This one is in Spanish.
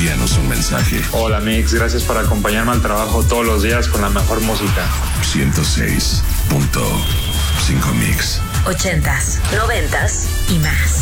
envíanos un mensaje. Hola Mix, gracias por acompañarme al trabajo todos los días con la mejor música. 106.5 Mix. 80s, 90s y más.